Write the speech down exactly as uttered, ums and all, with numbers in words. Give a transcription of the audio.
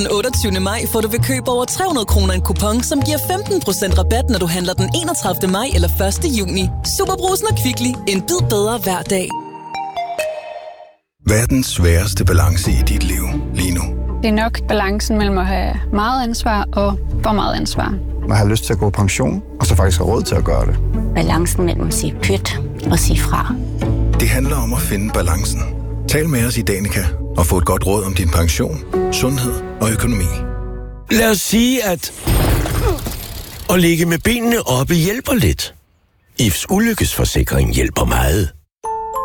Den otteogtyvende maj får du ved køb over tre hundrede kroner en kupon, som giver femten procent rabat, når du handler den enogtredivte maj eller første juni. SuperBrugsen og Kvickly. En bid bedre hver dag. Verdens sværeste balance i dit liv lige nu. Det er nok balancen mellem at have meget ansvar og for meget ansvar. Man har lyst til at gå på pension, og så faktisk have råd til at gøre det. Balancen mellem at sige pyt og sige fra. Det handler om at finde balancen. Tal med os i Danica og få et godt råd om din pension, sundhed og økonomi. Lad os sige, at at ligge med benene oppe hjælper lidt. I V S ulykkesforsikring hjælper meget.